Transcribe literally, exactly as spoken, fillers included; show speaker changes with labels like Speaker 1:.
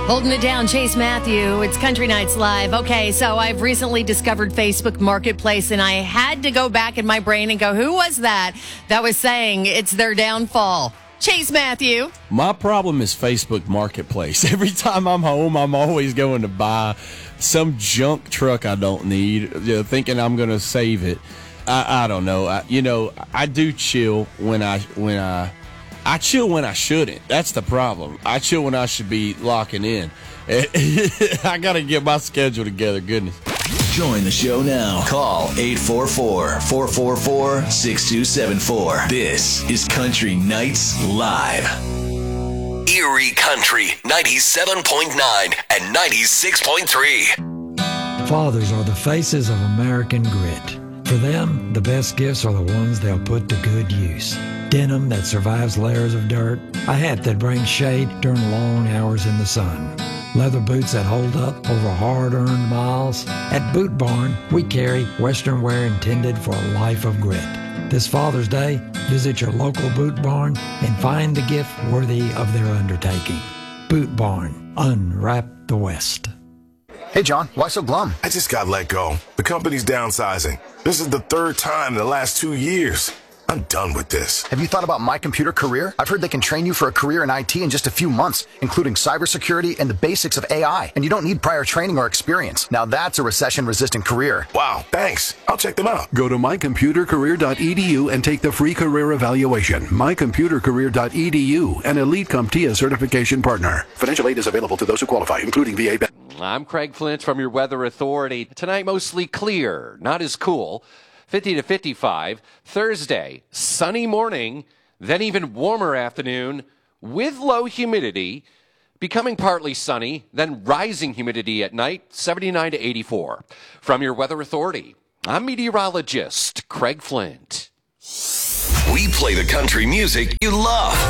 Speaker 1: Holding it down, Chase Matthew. It's Country Nights Live. Okay, so I've recently discovered Facebook Marketplace, and I had to go back in my brain and go, who was that that was saying it's their downfall? Chase Matthew.
Speaker 2: My problem is Facebook Marketplace. Every time I'm home, I'm always going to buy some junk truck I don't need, you know, thinking I'm going to save it. I, I don't know. I, you know, I do chill when I when I I chill when I shouldn't. That's the problem. I chill when I should be locking in. I got to get my schedule together. Goodness.
Speaker 3: Join the show now. Call eight four four, four four four, six two seven four. This is Country Nights Live.
Speaker 4: Erie Country, ninety-seven point nine and ninety-six point three.
Speaker 5: Fathers are the faces of American grit. For them, the best gifts are the ones they'll put to good use. Denim that survives layers of dirt, a hat that brings shade during long hours in the sun, leather boots that hold up over hard-earned miles. At Boot Barn, we carry Western wear intended for a life of grit. This Father's Day, visit your local Boot Barn and find the gift worthy of their undertaking. Boot Barn, unwrap the West.
Speaker 6: Hey, John, why so glum?
Speaker 7: I just got let go. The company's downsizing. This is the third time in the last two years. I'm done with this.
Speaker 6: Have you thought about My Computer Career? I've heard they can train you for a career in I T in just a few months, including cybersecurity and the basics of A I. And you don't need prior training or experience. Now that's a recession-resistant career.
Speaker 7: Wow, thanks. I'll check them out.
Speaker 8: Go to my computer career dot e d u and take the free career evaluation. my computer career dot e d u, an Elite CompTIA certification partner. Financial aid is available to those who qualify, including V A benefits.
Speaker 9: I'm Craig Flint from your Weather Authority. Tonight, mostly clear, not as cool. fifty to fifty-five. Thursday, sunny morning, then even warmer afternoon with low humidity, becoming partly sunny, then rising humidity at night, seventy-nine to eighty-four. From your Weather Authority, I'm meteorologist Craig Flint.
Speaker 4: We play the country music you love.